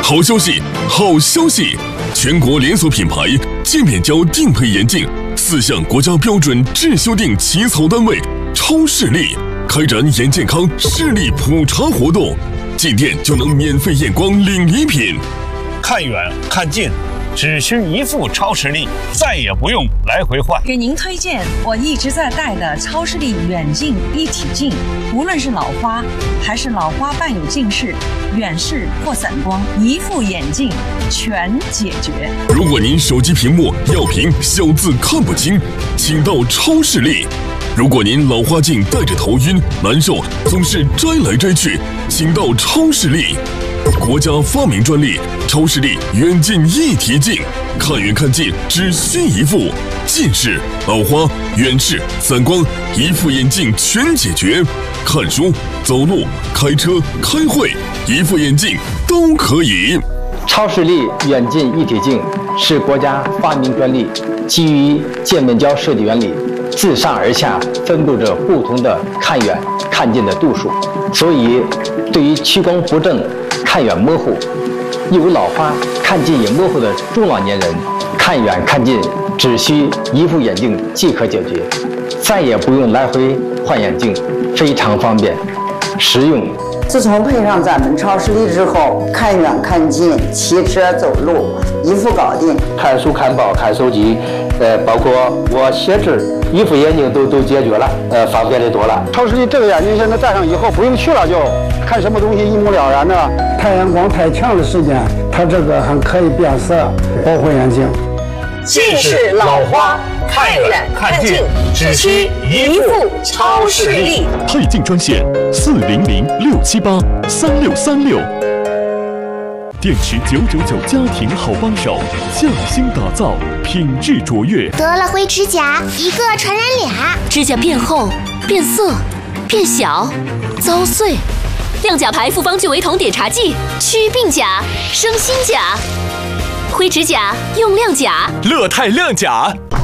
好消息，好消息！全国连锁品牌界面胶定配眼镜4项国家标准质修订起草单位超视力开展眼健康视力普查活动，进店就能免费验光领礼品。 看远看近，只需一副超视力，再也不用来回换。 给您推荐我一直在戴的超视力远近一体镜，无论是老花还是老花伴有近视、远视或散光，一副眼镜全解决。 如果您手机屏幕要屏小字看不清，请到超视力。如果您老花镜戴着头晕难受，总是摘来摘去，请到超视力。国家发明专利超视力远近一体镜，看远看近只需一副，近视、老花、远视、散光，一副眼镜全解决。看书、走路、开车、开会，一副眼镜都可以。 超视力远近一体镜是国家发明专利，基于界面胶设计原理，自上而下分布着不同的看远看近的度数，所以对于屈光不正、看远模糊、有老花、看近也模糊的中老年人，看远看近只需一副眼镜即可解决，再也不用来回换眼镜，非常方便实用。 自从配上咱们超视力之后，看远看近、骑车走路一副搞定。 看书、看报、看手机，包括我写字，一副眼镜都解决了，方便的多了。 超视力这个眼镜现在戴上以后，不用去了就看什么东西一目了然的。 太阳光太强的时间，它这个还可以变色，保护眼睛。 近视、老花，看远看近，只需一副超视力。 配镜专线400-678-3636。电池999家庭好帮手，匠心打造，品质卓越。 得了灰指甲，一个传染俩， 指甲变厚、变色、变小、遭碎。亮甲牌复方聚维酮碘茶剂，祛病甲、生新甲。灰指甲用亮甲， 乐泰亮甲。